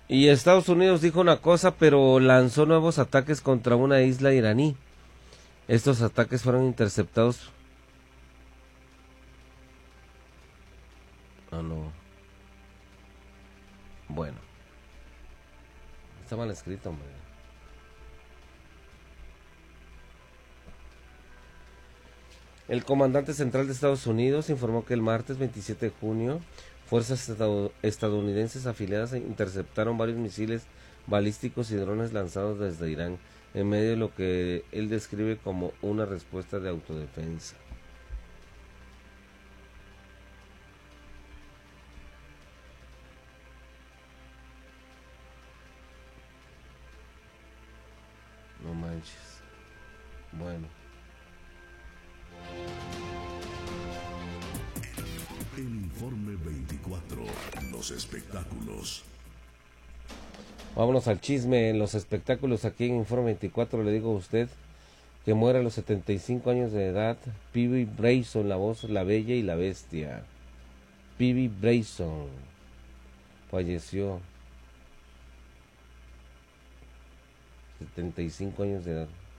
Y Estados Unidos dijo una cosa, pero lanzó nuevos ataques contra una isla iraní. Estos ataques fueron interceptados. Ah, no. Bueno, está mal escrito, hombre. El comandante central de Estados Unidos informó que el martes 27 de junio, fuerzas estadounidenses afiliadas interceptaron varios misiles balísticos y drones lanzados desde Irán, en medio de lo que él describe como una respuesta de autodefensa. No manches. Bueno. El Informe 24, los espectáculos. Vámonos al chisme en los espectáculos aquí en Informe 24. Le digo a usted que muere a los 75 años de edad Phoebe Bryson, la voz La Bella y la Bestia. Phoebe Bryson falleció, 75 años de edad.